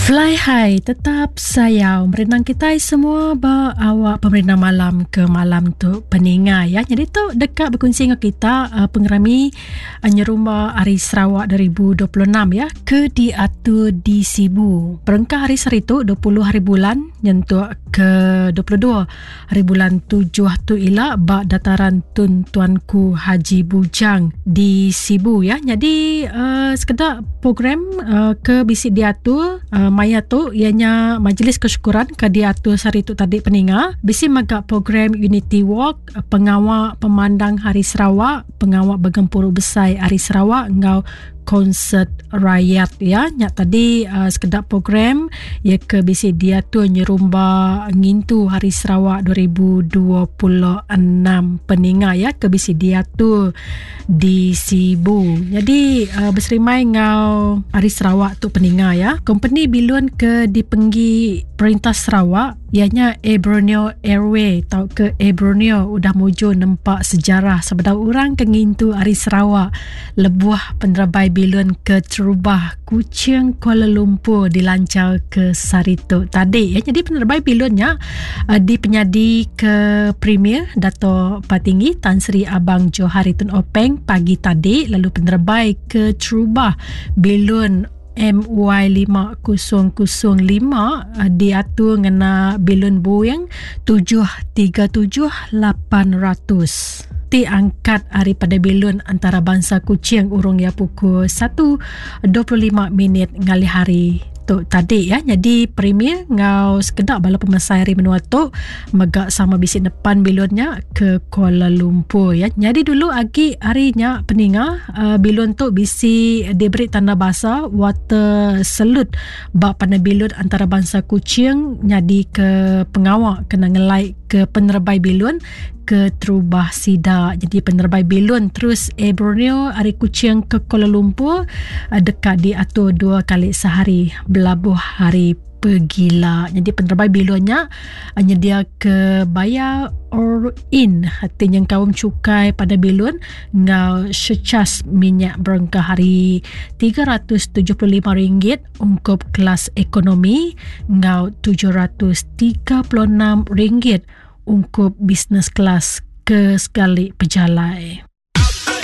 Fly high, tetap sayau. Merenang kita semua bawa pemerenang malam ke malam tu peningai ya. Jadi tu dekat berkongsi dengan kita pengerami Nyerumba Hari Sarawak 2026 ya. Ke diatur di Sibu. Perengkah hari Seritu 20 hari bulan nyentuh ke 22 hari bulan 7 tu ila bak dataran Tun Tuanku Haji Bujang di Sibu ya. Jadi sekedar program ke bisik diatur maya tu ianya majlis kesyukuran ke diatur hari tu tadi peninga bisi magak program Unity Walk, pengawal pemandang Hari Sarawak, pengawal bergempur besar Hari Sarawak ngau konsert rakyat ya. Nyak tadi sekedar program ya ke bisi diatur Nyerumba Ngintu Hari Sarawak 2026 peninga ya ke bisi diatur di Sibu. Jadi berserimai ngau Hari Sarawak tu peninga ya. Company bilun ke dipenggi Perintah Sarawak ianya Borneo Airway tau ke Borneo udah muju nampak sejarah sebenarnya orang ke Ngintu Hari Sarawak lebuah penerabai bilun ke Terubah Kuching Kuala Lumpur dilancar ke Saritu tadi ya. Jadi penerabai bilunnya di penyadi ke Premier Dato' Patinggi Tan Sri Abang Johari Tun Openg pagi tadi, lalu penerabai ke Terubah bilun MY5005 diatur ngena bilun Boeing 737-800 diangkat daripada bilun antarabangsa Kuching urung ya pukul 1.25 ngali hari tu tadi ya. Jadi premier ngau sekedar bala pemasai hari menua tu megak sama bisik depan bilunnya ke Kuala Lumpur ya. Jadi dulu agi harinya peninga bilun tu bisi diberi tanda bahasa water salute bak pada bilun antarabangsa Kuching nyadi ke pengawal kena ngelai ke penerabai bilun ke Terubah Sida. Jadi penerabai bilun terus Borneo hari Kuching ke Kuala Lumpur dekat diatur 2 kali sehari belabuh hari pergila. Jadi penerabai bilunnya nyedia ke bayar or in artinya kaum cukai pada bilun ngau secas minyak berengkah hari RM375 untuk kelas ekonomi ngau RM736 untuk business class ke sekali pejalai.